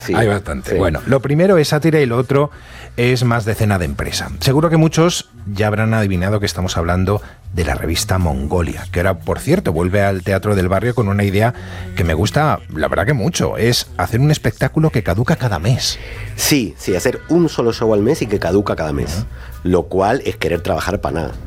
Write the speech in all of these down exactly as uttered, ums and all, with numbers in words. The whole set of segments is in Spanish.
Sí, hay bastante. Sí. Bueno, lo primero es sátira y lo otro es más de cena de empresa. Seguro que muchos ya habrán adivinado que estamos hablando de la revista Mongolia, que ahora, por cierto, vuelve al Teatro del Barrio con una idea que me gusta, la verdad que mucho, es hacer un espectáculo que caduca cada mes. Sí, sí, hacer un solo show al mes y que caduca cada mes, uh-huh. Lo cual es querer trabajar para nada.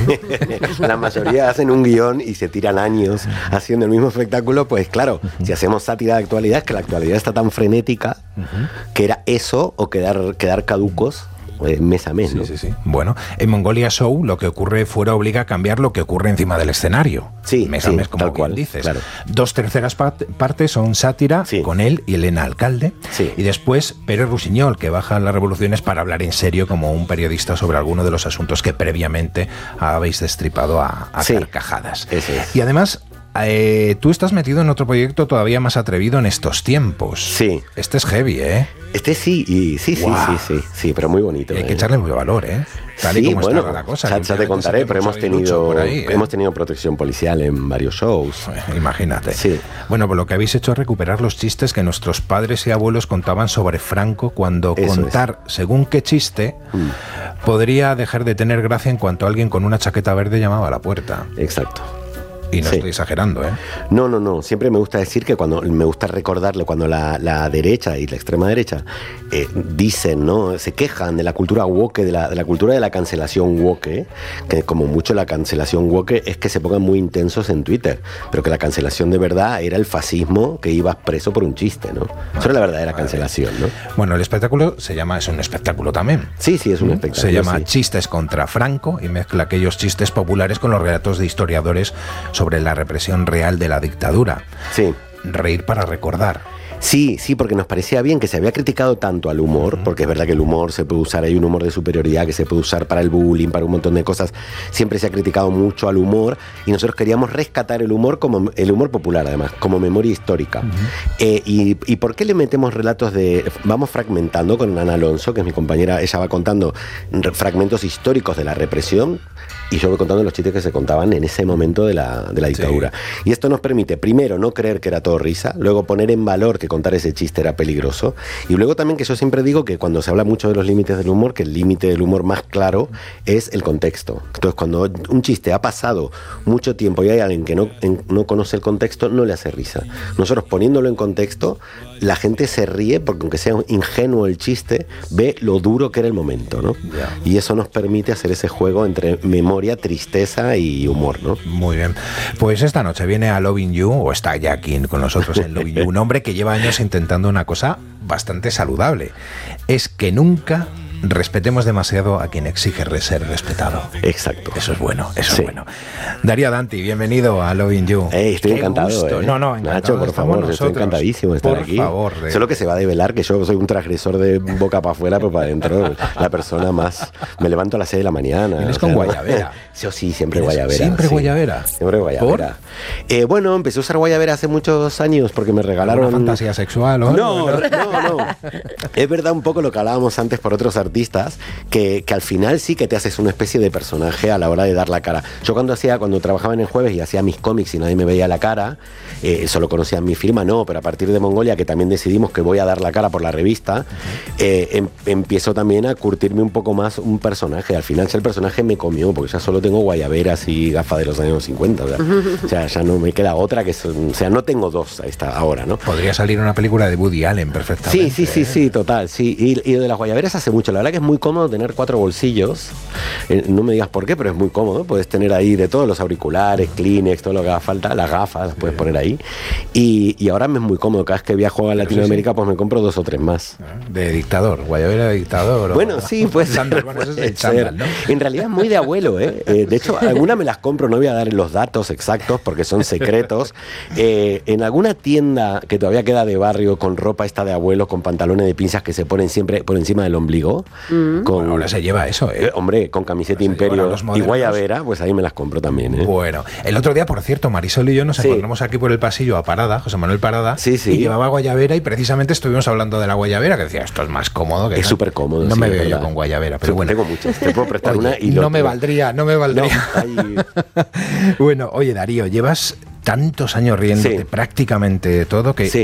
La mayoría hacen un guión y se tiran años haciendo el mismo espectáculo, pues claro, uh-huh. Si hacemos sátira de actualidad, es que la actualidad está tan frenética, uh-huh. Que era eso o quedar, quedar caducos. Eh, mes a mes, ¿no? Sí, sí, sí. Bueno, en Mongolia Show lo que ocurre fuera obliga a cambiar lo que ocurre encima del escenario. Sí, mes sí, a mes, como tal bien cual, dices. Claro. Dos terceras part- partes son sátira, sí. Con él y Elena Alcalde. Sí. Y después Pérez Rusiñol, que baja las revoluciones para hablar en serio como un periodista sobre alguno de los asuntos que previamente habéis destripado a, a sí. carcajadas. Eso es. Y además... Eh, tú estás metido en otro proyecto todavía más atrevido en estos tiempos. Sí. Este es heavy, ¿eh? Este sí, y sí, sí, wow. sí, sí, sí, pero muy bonito. Y hay eh. que echarle muy valor, ¿eh? Tal sí, y como bueno, está la cosa. Ya, ya te contaré, pero hemos tenido, por ahí, ¿eh? hemos tenido protección policial en varios shows. Pues, imagínate. Sí. Bueno, pues lo que habéis hecho es recuperar los chistes que nuestros padres y abuelos contaban sobre Franco, cuando Eso contar es. según qué chiste mm. podría dejar de tener gracia en cuanto alguien con una chaqueta verde llamaba a la puerta. Exacto. Y no sí. estoy exagerando, ¿eh? No, no, no. Siempre me gusta decir que cuando me gusta recordarlo, cuando la, la derecha y la extrema derecha eh, dicen, ¿no? Se quejan de la cultura woke, de la, de la cultura de la cancelación woke, que como mucho la cancelación woke es que se pongan muy intensos en Twitter, pero que la cancelación de verdad era el fascismo, que ibas preso por un chiste, ¿no? Eso era la verdadera cancelación, ¿no? Bueno, el espectáculo se llama, es un espectáculo también. Sí, sí, es un espectáculo. Se llama sí. Chistes contra Franco y mezcla aquellos chistes populares con los relatos de historiadores sobre la represión real de la dictadura. Sí. Reír para recordar. Sí, sí, porque nos parecía bien que se había criticado tanto al humor, porque es verdad que el humor se puede usar, hay un humor de superioridad que se puede usar para el bullying, para un montón de cosas, siempre se ha criticado mucho al humor y nosotros queríamos rescatar el humor como el humor popular además, como memoria histórica. Uh-huh. eh, y, ¿Y por qué le metemos relatos de, vamos fragmentando con Ana Alonso, que es mi compañera, ella va contando fragmentos históricos de la represión y yo voy contando los chistes que se contaban en ese momento de la, de la dictadura. Sí. Y esto nos permite, primero, no creer que era todo risa, luego poner en valor que contar ese chiste era peligroso, y luego también que yo siempre digo que cuando se habla mucho de los límites del humor, que el límite del humor más claro es el contexto. Entonces, cuando un chiste ha pasado mucho tiempo y hay alguien que no, en, no conoce el contexto, no le hace risa. Nosotros poniéndolo en contexto, la gente se ríe porque aunque sea ingenuo el chiste, ve lo duro que era el momento, ¿no? Yeah. Y eso nos permite hacer ese juego entre memoria, tristeza y humor, ¿no? Muy bien. Pues esta noche viene a Loving You, o está ya aquí con nosotros en Loving You, un hombre que lleva años intentando una cosa bastante saludable. Es que nunca respetemos demasiado a quien exige ser respetado. Exacto. Eso es bueno, eso sí. es bueno. Darío Danti, bienvenido a Loving You. Hey, estoy Qué encantado. Gusto. Eh. No, no, encantado. Nacho, por favor, nosotros. Estoy encantadísimo de estar por aquí. Favor, de... Solo que se va a develar que yo soy un transgresor de boca para afuera, pero para adentro la persona más... Me levanto a las seis de la mañana. Vienes con guayabera. Yo sí, siempre guayabera. ¿Siempre sí. guayabera? Siempre guayabera. Eh, bueno, empecé a usar guayabera hace muchos años porque me regalaron... ¿Una fantasía sexual o no, no, no, no. Es verdad un poco lo que hablábamos antes por otros artistas, que, que al final sí que te haces una especie de personaje a la hora de dar la cara. Yo cuando hacía, cuando trabajaba en El Jueves y hacía mis cómics y nadie me veía la cara, eh, solo conocían mi firma, no, pero a partir de Mongolia, que también decidimos que voy a dar la cara por la revista, eh, em, empiezo también a curtirme un poco más un personaje. Al final el personaje me comió, porque ya solo tengo guayaberas y gafas de los años cincuenta. O sea, o sea ya no me queda otra que... O sea, no tengo dos a esta ahora, ¿no? Podría salir una película de Woody Allen perfectamente. Sí, sí, sí, sí, total, sí. Y, y de las guayaberas hace mucho. La verdad que es muy cómodo tener cuatro bolsillos. Eh, no me digas por qué, pero es muy cómodo. Puedes tener ahí de todos los auriculares, Kleenex, todo lo que haga falta. Las gafas las puedes poner ahí. Y, y ahora me es muy cómodo. Cada vez que viajo a Latinoamérica, pues me compro dos o tres más. De dictador, guayabera de dictador. Bueno, o... sí, pues chándal, bueno, eso es el chándal, ¿no? En realidad es muy de abuelo, ¿eh? eh de hecho, algunas me las compro, no voy a dar los datos exactos porque son secretos. Eh, en alguna tienda que todavía queda de barrio con ropa esta de abuelo, con pantalones de pinzas que se ponen siempre por encima del ombligo. Mm. Con, bueno, ahora se lleva eso, ¿eh? eh hombre, con camiseta Imperio y guayabera, pues ahí me las compro también, ¿eh? Bueno, el otro día, por cierto, Marisol y yo nos sí. encontramos aquí por el pasillo a Parada, José Manuel Parada, sí, sí. y llevaba guayabera y precisamente estuvimos hablando de la guayabera, que decía, esto es más cómodo que... Es súper cómodo. No sí, me veo yo con guayabera, pero sí, bueno. Tengo muchas, te puedo prestar oye, una y... No lo, me valdría, no me valdría. No, bueno, oye, Darío, llevas tantos años riéndote sí. prácticamente de todo que... Sí.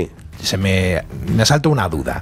se me, me asalta una duda.